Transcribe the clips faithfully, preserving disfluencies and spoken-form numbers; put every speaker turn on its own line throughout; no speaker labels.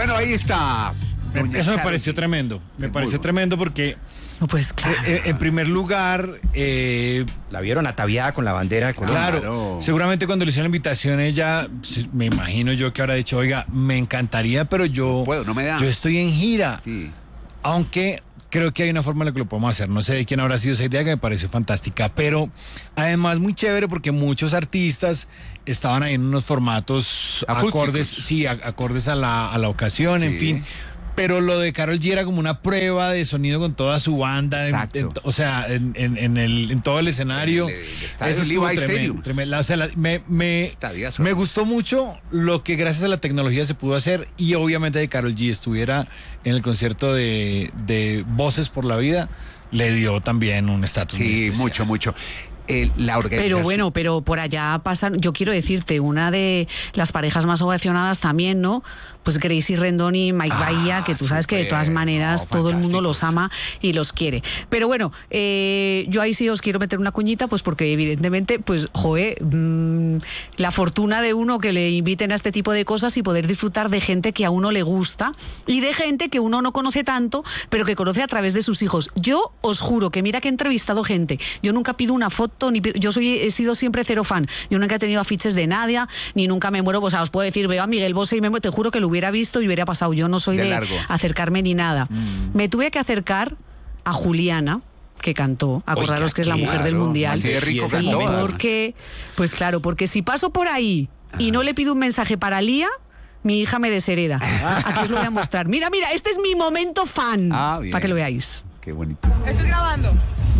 Bueno, ahí está.
Doña Eso me pareció Carol. tremendo. Me Seguro. pareció tremendo porque,
no, pues claro.
eh, en primer lugar, eh,
la vieron ataviada con la bandera de Colombia.
Claro, claro, seguramente cuando le hicieron la invitación ella, me imagino yo que habrá dicho, oiga, me encantaría, pero yo,
no puedo, no me da.
yo estoy en gira.
Sí.
Aunque creo que hay una forma en la que lo podemos hacer. No sé de quién habrá sido esa idea que me pareció fantástica, pero además muy chévere porque muchos artistas estaban ahí en unos formatos acústicos. acordes, sí, acordes a la, a la ocasión, sí. en fin. Pero lo de Karol G era como una prueba de sonido con toda su banda, en, en, o sea, en, en, en, el, en todo el escenario. El, el, el Eso estuvo tremendo, tremendo. O sea, la, me, me, me gustó mucho lo que gracias a la tecnología se pudo hacer y obviamente de Karol G estuviera en el concierto de, de Voces por la Vida, le dio también un estatus.
Sí, mucho, mucho. El, la organización.
Pero bueno, pero por allá pasan, yo quiero decirte, una de las parejas más ovacionadas también, ¿no? Pues Gracie Rendón y Mike ah, Bahía, que tú sabes que de todas maneras no, todo el mundo los ama y los quiere. Pero bueno, eh, yo ahí sí os quiero meter una cuñita, pues porque evidentemente, pues, joe, mmm, la fortuna de uno que le inviten a este tipo de cosas y poder disfrutar de gente que a uno le gusta y de gente que uno no conoce tanto, pero que conoce a través de sus hijos. Yo os juro que mira que he entrevistado gente, yo nunca pido una foto, ni pido, yo soy he sido siempre cero fan, yo nunca he tenido afiches de Nadia, ni nunca me muero, pues o sea, os puedo decir, veo a Miguel Bosé y me te juro que lo hubiera visto y hubiera pasado. Yo no soy de, de acercarme ni nada. Mm. Me tuve que acercar a Juliana, que cantó, acordaros Oiga, que es la mujer claro, del mundial.
Así de rico
sí,
cantó,
porque, pues claro, porque si paso por ahí Ajá. y no le pido un mensaje para Lía, mi hija me deshereda. Aquí os lo voy a mostrar. Mira, mira, este es mi momento fan. Ah, para que lo veáis.
Qué bonito.
Estoy grabando.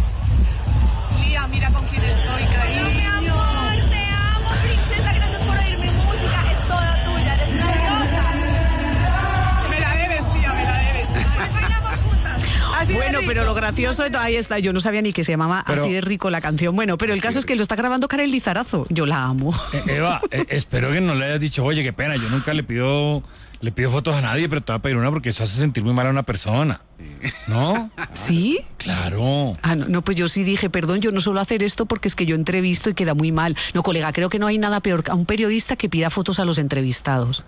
Lía, mira con quién estoy, cariño. Mi amor, te amo, princesa. Gracias por oír mi música. Es toda tuya. Eres una diosa. Me la debes, tía, me la debes. Bailamos juntas. Así
bueno, pero lo gracioso, ahí está, yo no sabía ni que se llamaba pero, Así de rico la canción. Bueno, pero el caso sí. es que lo está grabando Karel Lizarazo. Yo la amo.
Eh, Eva, eh, espero que no le hayas dicho, oye, qué pena, yo nunca le pido... Le pido fotos a nadie, pero te voy a pedir una porque eso hace sentir muy mal a una persona. ¿No?
¿Sí?
Claro.
Ah, no, no, pues yo sí dije, perdón, yo no suelo hacer esto porque es que yo entrevisto y queda muy mal. No, colega, creo que no hay nada peor que a un periodista que pida fotos a los entrevistados.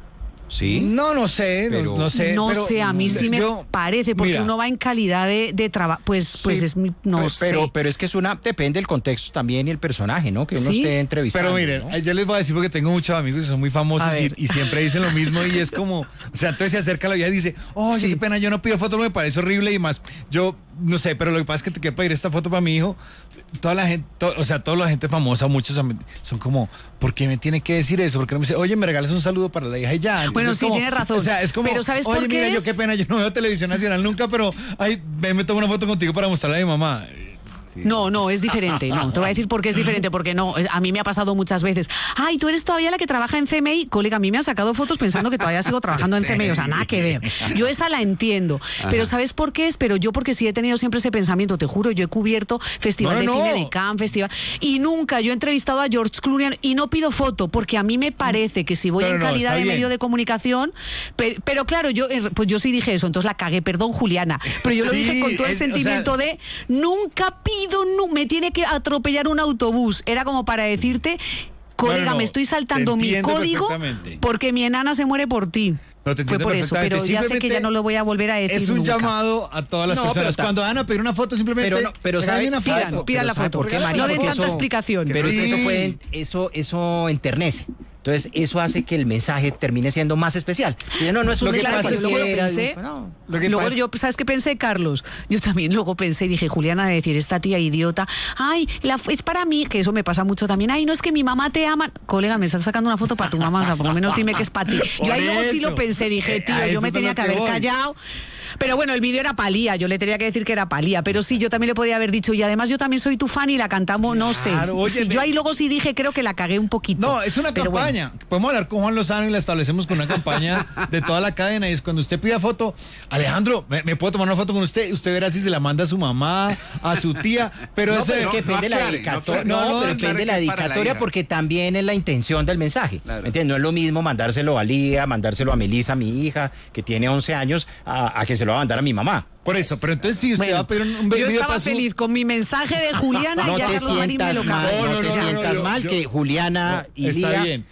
¿Sí? No, no sé, pero, no, no sé.
No
pero,
sé, a mí sí me yo, parece, porque mira, uno va en calidad de, de trabajo, pues, sí, pues es, no
pero,
sé.
Pero, pero es que es una, depende del contexto también y el personaje, ¿no? Que uno ¿Sí? esté entrevistando.
Pero miren,
¿no?
yo les voy a decir porque tengo muchos amigos que son muy famosos y, y siempre dicen lo mismo y es como, o sea, entonces se acerca la vida y dice, oye, sí. qué pena, yo no pido fotos, me parece horrible y más, yo, no sé, pero lo que pasa es que te quiero pedir esta foto para mi hijo. Toda la gente, to, o sea, toda la gente famosa, muchos son como, ¿por qué me tiene que decir eso? ¿Por qué no me dice, oye, me regalas un saludo para la hija y ya? Entonces,
bueno, sí,
como,
tiene razón.
O sea, es como,
pero ¿sabes
oye,
por qué
mira,
es?
yo qué pena, yo no veo televisión nacional nunca, pero ay, me, me tomo una foto contigo para mostrarle a mi mamá.
No, no, es diferente, no, te voy a decir por qué es diferente, porque no, a mí me ha pasado muchas veces, ay, tú eres todavía la que trabaja en C M I, colega, a mí me han sacado fotos pensando que todavía sigo trabajando en C M I, o sea, nada que ver, yo esa la entiendo, Ajá. pero ¿sabes por qué es? Pero yo porque sí he tenido siempre ese pensamiento, te juro, yo he cubierto Festival no, de no. Cine de Cannes, Festival, y nunca yo he entrevistado a George Clooney y no pido foto, porque a mí me parece que si voy pero en no, calidad de bien. medio de comunicación, pero, pero claro, yo pues yo sí dije eso, entonces la cagué, perdón, Juliana, pero yo lo sí, dije con todo el sentimiento o sea, de, nunca pido, no, me tiene que atropellar un autobús. Era como para decirte, colega, no, no, no, me estoy saltando mi código porque mi enana se muere por ti.
No, te
Fue por eso, pero ya sé que ya no lo voy a volver a decir.
Es un
nunca.
llamado a todas las no, personas. Cuando van a pedir una foto, simplemente
pero, no, pero ¿sabe?
una
pidan,
foto.
pidan la foto.
¿Por qué, María?
No den tanta
eso,
explicación.
Pero
sí.
eso, puede, eso, eso enternece. Entonces, eso hace que el mensaje termine siendo más especial. Y no, no es un
lo que
mensaje
pasa es que
cualquiera,
pensé,
no.
lo que luego pasa... yo, ¿sabes qué pensé, Carlos? Yo también luego pensé y dije, Juliana, de decir, esta tía idiota, ay, la, es para mí, que eso me pasa mucho también, ay, no es que mi mamá te ama. Colega, me estás sacando una foto para tu mamá, o sea, por lo menos dime que es para ti. Yo ahí luego sí lo pensé, dije, tío, yo me tenía que haber callado. Pero bueno, el vídeo era palía, yo le tenía que decir que era palía, pero sí, yo también le podía haber dicho, y además yo también soy tu fan y la cantamos,
claro,
no sé.
Oye,
sí, yo ahí luego sí dije, creo que la cagué un poquito.
No, es una campaña. Bueno. Podemos hablar con Juan Lozano y la establecemos con una campaña de toda la cadena. Y es cuando usted pida foto, Alejandro, ¿me, me puedo tomar una foto con usted? Usted verá si se la manda a su mamá, a su tía, pero
no,
eso
pero
es
que depende de la dedicatoria. No, no, no, pero depende de la dedicatoria porque también es la intención del mensaje. Claro. ¿Me entiendes? No es lo mismo mandárselo a Lía, mandárselo a Melissa, mi hija, que tiene once años, a, a que se lo va a mandar a mi mamá.
Por eso, pero entonces si usted
bueno,
va a pedir un, un
yo estaba
paso...
feliz con mi mensaje de Juliana
no
y ya
te
Carlos Marín me lo
mal,
cambió.
no, no, no te no, sientas no, yo, mal yo, que Juliana
no,
y
está
Lía
bien.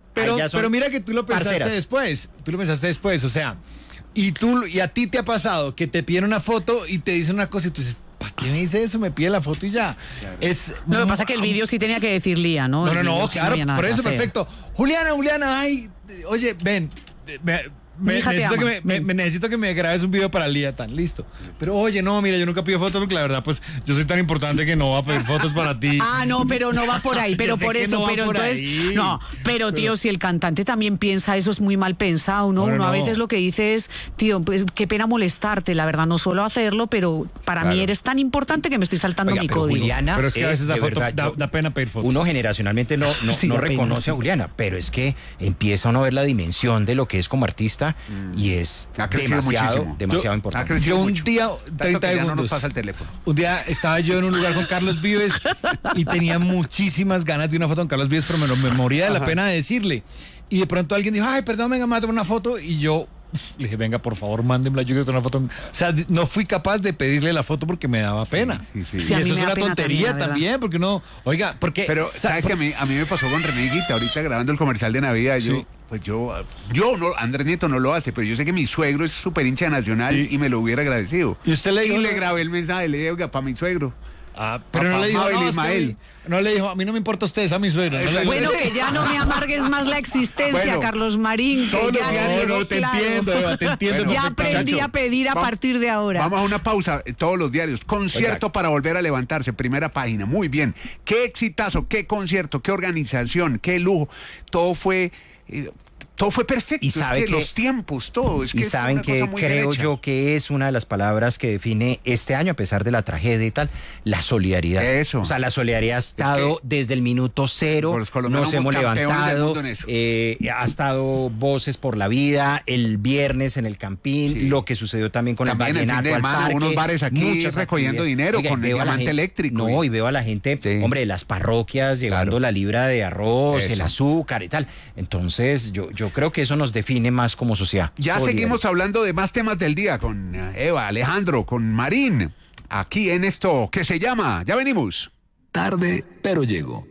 Pero,
ya son
pero mira que tú lo pensaste
parceras.
después. Tú lo pensaste después, o sea, y tú y a ti te ha pasado que te piden una foto y te dicen una cosa y tú dices, ¿para qué me dice eso? Me pide la foto y ya. Claro. Es
Lo que pasa es que el vídeo sí tenía que decir Lía, ¿no?
No, no, no,
sí
claro,
no
por eso perfecto. Juliana, Juliana, ay, oye, ven, me, me, necesito, que me, me, me necesito que me grabes un video para Lía, tan listo. Pero oye, no, mira, yo nunca pido fotos porque la verdad, pues, yo soy tan importante que no voy a pedir fotos para ti.
Ah, no, pero no va por ahí, pero por eso,
no
pero
por
entonces,
ahí.
no, pero tío, pero, si el cantante también piensa eso es muy mal pensado, ¿no?
no, no
Uno
no.
a veces lo que dice es, tío, pues qué pena molestarte, la verdad no suelo hacerlo, pero para claro. mí eres tan importante que me estoy saltando Oiga, mi
pero
código.
Juliana,
pero es que a veces
es,
da, foto,
verdad,
da, da pena pedir fotos.
Uno generacionalmente no, no, sí, no reconoce pena, a Juliana, sí. pero es que empieza uno a ver la dimensión de lo que es como artista mm. y es
ha
demasiado,
muchísimo.
demasiado
yo,
importante.
Ha crecido
yo un
mucho.
día, treinta
ya
segundos.
No nos pasa el teléfono.
Un día estaba yo en un lugar con Carlos Vives y tenía muchísimas ganas de una foto con Carlos Vives, pero me, me moría de la Ajá. pena de decirle. Y de pronto alguien dijo, ay, perdón, venga, me voy a tomar una foto. Y yo uf, le dije, venga, por favor, mándenmela, yo quiero tomar una foto. O sea, no fui capaz de pedirle la foto porque me daba pena.
Sí, sí, sí.
Sí, y eso es una tontería también, también, porque no, oiga, porque...
Pero, ¿sabes que a mí, a mí me pasó con René Higuita, ahorita grabando el comercial de Navidad, yo... Sí. Pues yo, yo no, Andrés Nieto no lo hace, pero yo sé que mi suegro es súper hincha Nacional sí. y me lo hubiera agradecido.
Y usted le dijo,
y le grabé el mensaje, le dije, oiga, para mi suegro.
Ah, pero no le dijo, no, es que no le dijo, a mí no me importa usted, es a mi suegro. No
bueno, que ya no me amargues más la existencia, bueno, Carlos Marín. Que
todos
ya
los días, no, no, te claro. entiendo, Eva, te entiendo.
Bueno, ya aprendí muchacho, a pedir a vamos, partir de ahora.
Vamos a una pausa, todos los diarios. Concierto Oiga. Para volver a levantarse, primera página. Muy bien. Qué exitazo, qué concierto, qué organización, qué lujo. Todo fue... Eh, Todo fue perfecto,
y sabe
es que
que,
los tiempos, todo. Es que
y saben
es
que creo
derecha.
yo que es una de las palabras que define este año, a pesar de la tragedia y tal, la solidaridad.
Eso.
O sea, la solidaridad ha estado es que desde el minuto cero, nos hemos levantado, eh, ha estado Voces por la Vida, el viernes en el Campín, sí. lo que sucedió también con también el vallenato al parque.
Unos bares aquí recogiendo dinero Oiga, con el diamante
gente,
eléctrico.
No, y veo a la gente, sí. hombre, de las parroquias llevando claro. la libra de arroz, eso. el azúcar y tal. Entonces, yo, yo creo que eso nos define más como sociedad.
Ya solidaria. Seguimos hablando de más temas del día con Eva, Alejandro, con Marín, aquí en esto que se llama, ya venimos.
Tarde, pero llego.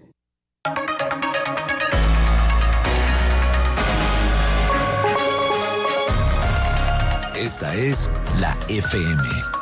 Esta es la F M.